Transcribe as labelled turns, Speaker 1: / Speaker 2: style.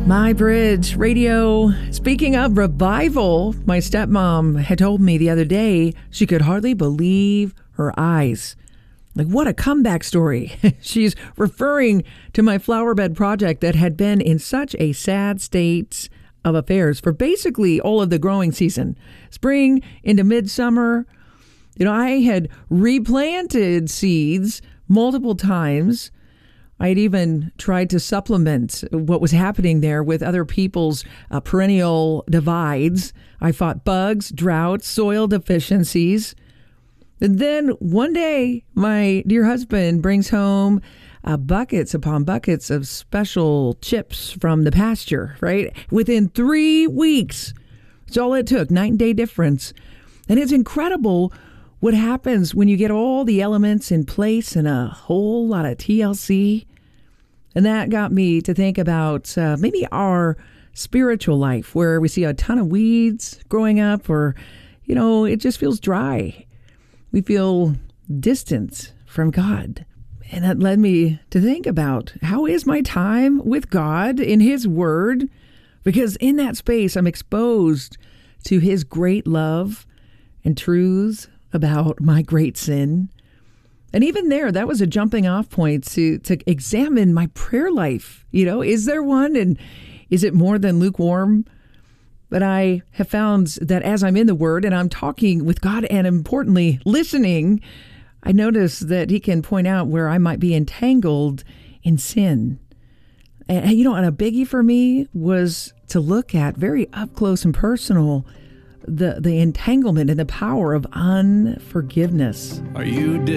Speaker 1: My Bridge Radio. Speaking of revival, my stepmom had told me the other day she could hardly believe her eyes. Like, what a comeback story. She's referring to my flowerbed project that had been in such a sad state of affairs for basically all of the growing season. Spring into midsummer. I had replanted seeds multiple times. I had even tried to supplement what was happening there with other people's perennial divides. I fought bugs, droughts, soil deficiencies. And then one day, my dear husband brings home buckets upon buckets of special chips from the pasture, right? Within 3 weeks. It's all it took, 9-day difference. And it's incredible what happens when you get all the elements in place and a whole lot of TLC. And that got me to think about maybe our spiritual life, where we see a ton of weeds growing up, or, it just feels dry. We feel distant from God. And that led me to think about, how is my time with God in His Word? Because in that space, I'm exposed to His great love and truths about my great sin. And even there, that was a jumping off point to examine my prayer life. Is there one? And is it more than lukewarm? But I have found that as I'm in the Word and I'm talking with God and, importantly, listening, I notice that He can point out where I might be entangled in sin. And a biggie for me was to look at very up close and personal the entanglement and the power of unforgiveness.
Speaker 2: Are you